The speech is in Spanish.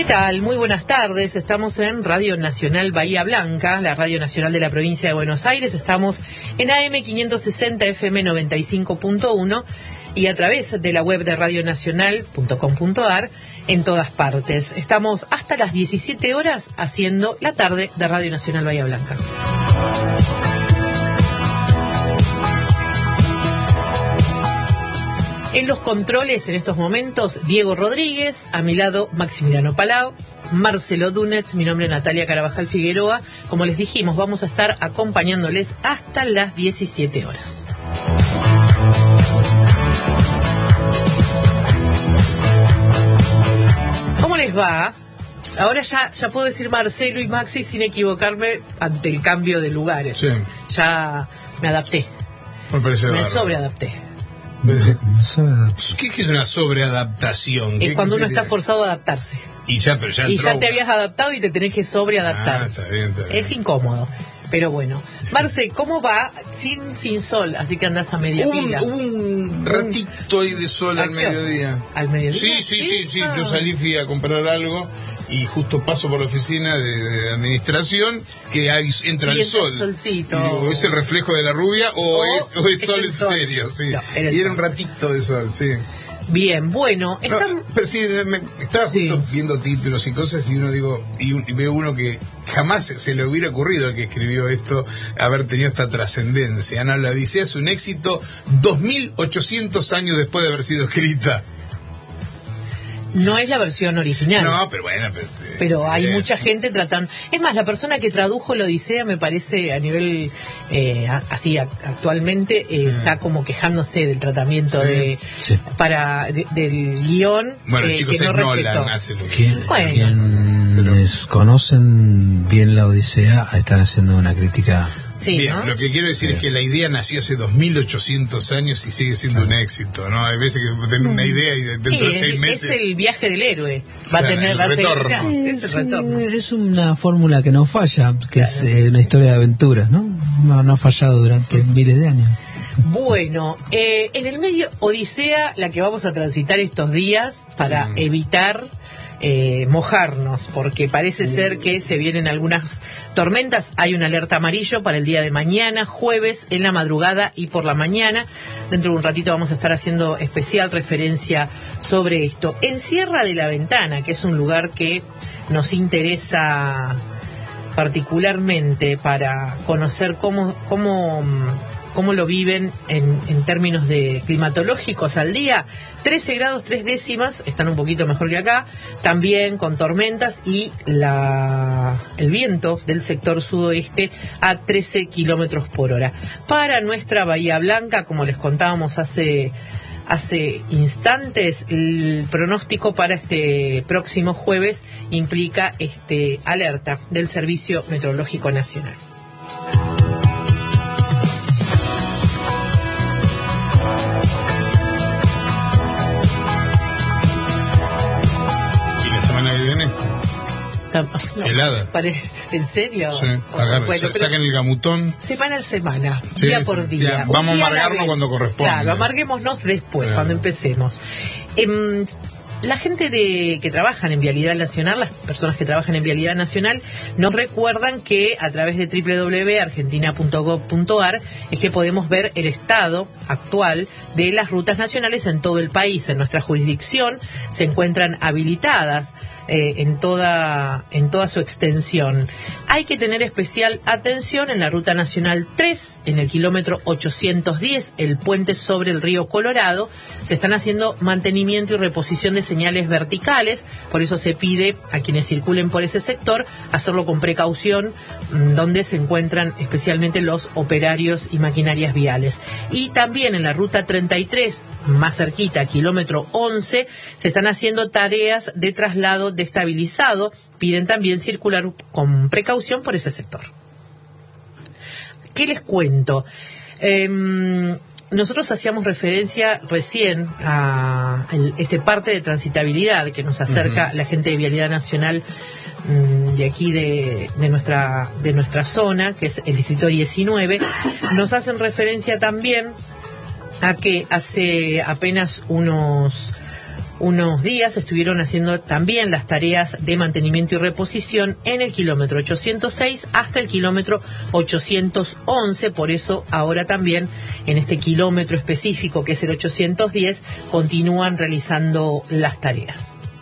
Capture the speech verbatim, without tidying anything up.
¿Qué tal? Muy buenas tardes. Estamos en Radio Nacional Bahía Blanca, la Radio Nacional de la Provincia de Buenos Aires. Estamos en A M quinientos sesenta F M noventa y cinco punto uno y a través de la web de radionacional punto com punto a r en todas partes. Estamos hasta las diecisiete horas haciendo la tarde de Radio Nacional Bahía Blanca. En los controles en estos momentos, Diego Rodríguez, a mi lado Maximiliano Palau, Marcelo Dunetz, mi nombre es Natalia Carabajal Figueroa. Como les dijimos, vamos a estar acompañándoles hasta las diecisiete horas. ¿Cómo les va? Ahora ya, ya puedo decir Marcelo y Maxi sin equivocarme ante el cambio de lugares. Sí. Ya me adapté. Me parece Me bárbaro. sobreadapté. ¿Qué es una sobreadaptación? Es ¿Qué- cuando qué uno sería? está forzado a adaptarse. Y ya, pero ya Y entró- ya te habías adaptado y te tenés que sobreadaptar. Ah, está bien, está bien. Es incómodo, pero bueno. Marce, ¿cómo va? Sin sin sol, así que andás a media Hubo un, pila. hubo un ratito ahí de sol ¿A al qué hora? mediodía. ¿Al mediodía? Sí, sí, sí, sí. Ah. Yo salí, fui a comprar algo y justo paso por la oficina de, de administración que ahí entra Y el entra sol. el solcito. Y digo, ¿es el reflejo de la rubia o, O es, o es es sol el en sol. serio? Sí. No, era el y era sol. un ratito de sol, sí. Bien, bueno, No, están... pero sí, me, estaba Sí. justo viendo títulos y cosas y uno digo y, un- y veo uno que jamás se, se le hubiera ocurrido al que escribió esto haber tenido esta trascendencia, ¿no? La Odisea es un éxito dos mil ochocientos años después de haber sido escrita. no es la versión original. No, pero bueno, pero, Pero hay eh, mucha gente tratando... Es más, la persona que tradujo la Odisea me parece a nivel, eh, a- así a- actualmente, eh, Mm. está como quejándose del tratamiento Sí. de Sí. para de- del guión Bueno, eh, chicos, que no es Nolan, respetó. hace lo que Quien- sea. Bueno. Quienes conocen bien la Odisea están haciendo una crítica. Sí, Bien, ¿no? lo que quiero decir es que la idea nació hace dos mil ochocientos años y sigue siendo un éxito, ¿no? Hay veces que tenés una idea y de- dentro Sí, de seis es, meses... es el viaje del héroe. Va a Claro, tener el va a seguir- retorno. es el retorno. Es una fórmula que no falla, que es eh, una historia de aventuras, ¿no? No, no ha fallado durante miles de años. Bueno, eh, en el medio Odisea, la que vamos a transitar estos días para Mm. evitar eh, mojarnos, porque parece ser que se vienen algunas tormentas. Hay una alerta amarillo para el día de mañana, jueves, en la madrugada y por la mañana. Dentro de un ratito vamos a estar haciendo especial referencia sobre esto. En Sierra de la Ventana, que es un lugar que nos interesa particularmente para conocer cómo, cómo, cómo lo viven en, en términos de climatológicos al día. trece grados tres décimas, están un poquito mejor que acá, también con tormentas y la el viento del sector sudoeste a trece kilómetros por hora. Para nuestra Bahía Blanca, como les contábamos hace hace instantes, el pronóstico para este próximo jueves implica este alerta del Servicio Meteorológico Nacional. ¿Y la semana que viene? Tam- no, Helada. pare- ¿En serio? Sí, agarre, Bueno, sa- pero saquen el gamutón. semana a semana, Sí, día sí, por sí, día. vamos Un día a a la amargarnos vez. cuando corresponde. Claro, amarguémonos después, Claro. cuando empecemos. Em, la gente de que trabajan en Vialidad Nacional, las personas que trabajan en Vialidad Nacional, nos recuerdan que a través de doble u doble u doble u punto argentina punto gov punto a r es que podemos ver el estado actual de las rutas nacionales en todo el país. En nuestra jurisdicción se encuentran habilitadas eh, en toda en toda su extensión. Hay que tener especial atención en la Ruta Nacional tres, en el kilómetro ochocientos diez, el puente sobre el río Colorado. Se están haciendo mantenimiento y reposición de señales verticales, por eso se pide a quienes circulen por ese sector hacerlo con precaución, mm, donde se encuentran especialmente los operarios y maquinarias viales. Y también en la Ruta treinta y tres, más cerquita, kilómetro once, se están haciendo tareas de traslado destabilizado. Piden también circular con precaución por ese sector. ¿Qué les cuento? Eh, nosotros hacíamos referencia recién a el- este parte de transitabilidad que nos acerca Ujú. la gente de Vialidad Nacional mm, de aquí de, de nuestra de nuestra zona, que es el distrito diecinueve. Nos hacen referencia también a que hace apenas unos unos días estuvieron haciendo también las tareas de mantenimiento y reposición en el kilómetro ochocientos seis hasta el kilómetro ochocientos once, por eso ahora también en este kilómetro específico que es el ochocientos diez continúan realizando las tareas.